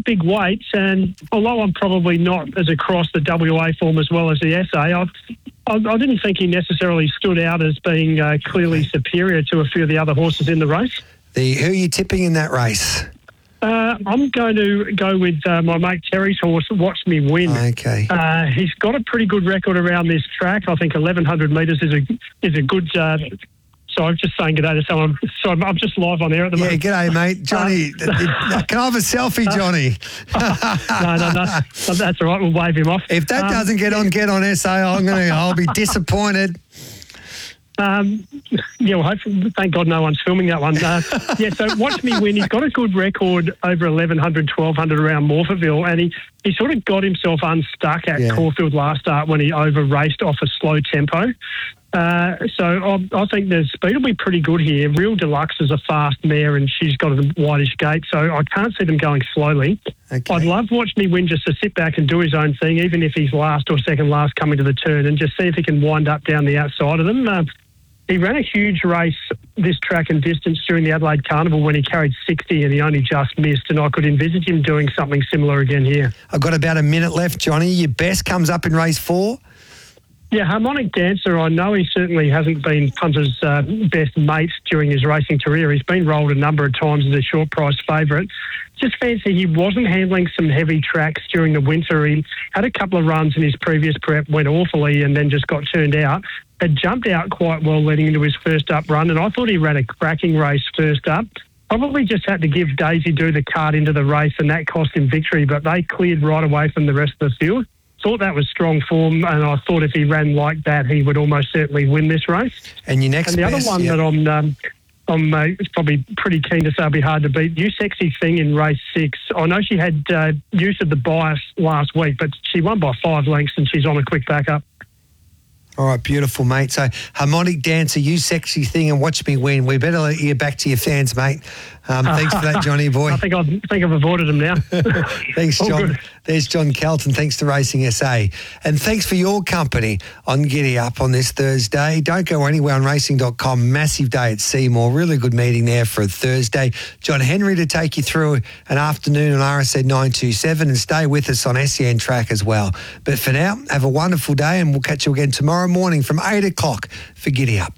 big weights, and although I'm probably not as across the WA form as well as the SA, I didn't think he necessarily stood out as being clearly superior to a few of the other horses in the race. Who are you tipping in that race? I'm going to go with my mate Terry's horse, Watch Me Win. Okay. He's got a pretty good record around this track. I think 1,100 metres is a good... So I'm just saying g'day to someone. So I'm just live on air at the moment. Yeah, g'day, mate. Johnny, can I have a selfie, Johnny? No. That's all right. We'll wave him off. If that doesn't get on SA, I'll be disappointed. Well, hopefully, thank God no one's filming that one. So Watch Me Win. He's got a good record over 1,100, 1,200 around Morphettville, and he sort of got himself unstuck at Caulfield last start when he over-raced off a slow tempo. So I think the speed will be pretty good here. Real Deluxe is a fast mare, and she's got a whitish gait, so I can't see them going slowly. Okay. I'd love Watch Me Win just to sit back and do his own thing, even if he's last or second last coming to the turn, and just see if he can wind up down the outside of them. He ran a huge race this track and distance during the Adelaide Carnival when he carried 60 and he only just missed, and I could envisage him doing something similar again here. I've got about a minute left, Johnny. Your best comes up in race 4? Yeah, Harmonic Dancer, I know he certainly hasn't been Punter's best mate during his racing career. He's been rolled a number of times as a short price favourite. Just fancy he wasn't handling some heavy tracks during the winter. He had a couple of runs in his previous prep, went awfully and then just got turned out. Had jumped out quite well leading into his first up run, and I thought he ran a cracking race first up. Probably just had to give Daisy Do the card into the race, and that cost him victory, but they cleared right away from the rest of the field. Thought that was strong form, and I thought if he ran like that, he would almost certainly win this race. And your next other one that I'm it's probably pretty keen to say it'll be hard to beat. You Sexy Thing in race 6. I know she had use of the bias last week, but she won by 5 lengths, and she's on a quick backup. All right, beautiful, mate. So, Harmonic Dancer, You Sexy Thing, and Watch Me Win. We better let you back to your fans, mate. Thanks for that, Johnny boy. I think I've avoided them now. Thanks, John. There's John Kelton. Thanks to Racing SA. And thanks for your company on Giddy Up on this Thursday. Don't go anywhere on racing.com. Massive day at Seymour. Really good meeting there for a Thursday. John Henry to take you through an afternoon on RSN 927, and stay with us on SEN Track as well. But for now, have a wonderful day, and we'll catch you again tomorrow morning from 8 o'clock for Giddy Up.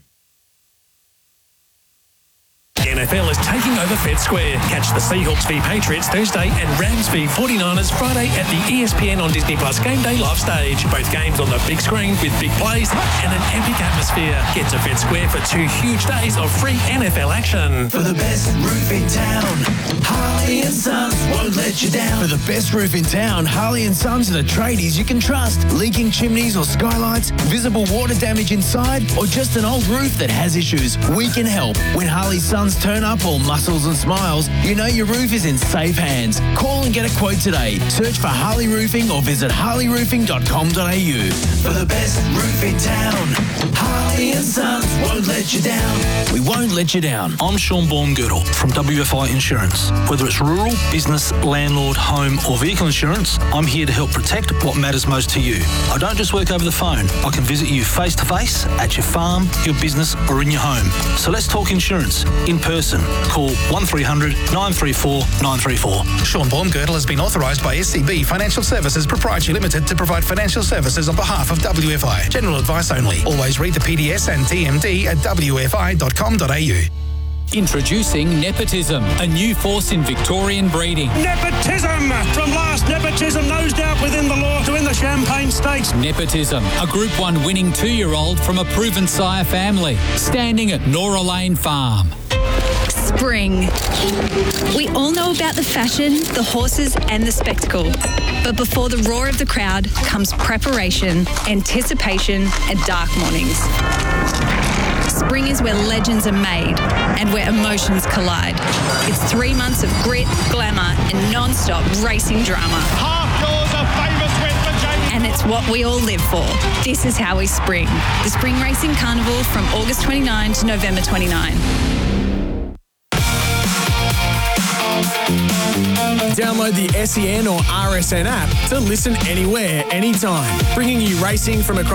The NFL is taking over Fed Square. Catch the Seahawks v Patriots Thursday and Rams v 49ers Friday at the ESPN on Disney Plus Game Day live stage. Both games on the big screen with big plays and an epic atmosphere. Get to Fed Square for 2 huge days of free NFL action. For the best roof in town, Harley & Sons won't let you down. For the best roof in town, Harley & Sons are the tradies you can trust. Leaking chimneys or skylights, visible water damage inside, or just an old roof that has issues, we can help. When Harley & Sons turn up all muscles and smiles, you know your roof is in safe hands. Call and get a quote today. Search for Harley Roofing or visit harleyroofing.com.au. For the best roof in town, Harley & Sons won't let you down. We won't let you down. I'm Sean Baumgirtle from WFI Insurance. Whether it's rural, business, landlord, home or vehicle insurance, I'm here to help protect what matters most to you. I don't just work over the phone. I can visit you face to face at your farm, your business or in your home. So let's talk insurance in person. Call 1300 934 934. Sean Baumgirtle has been authorised by SCB Financial Services Proprietary Limited to provide financial services on behalf of WFI. General advice only. Always read the PDS and TMD at wfi.com.au. Introducing Nepotism, a new force in Victorian breeding. Nepotism! From last nepotism nosed out within the law to win the Champagne Stakes. Nepotism, a Group 1 winning 2-year-old from a proven sire family, standing at Nora Lane Farm. Spring. We all know about the fashion, the horses and the spectacle. But before the roar of the crowd comes preparation, anticipation and dark mornings. Spring is where legends are made and where emotions collide. It's 3 months of grit, glamour and non-stop racing drama. Half yours, a famous win for Jamie. And it's what we all live for. This is how we spring. The Spring Racing Carnival from August 29 to November 29. Download the SEN or RSN app to listen anywhere, anytime, bringing you racing from across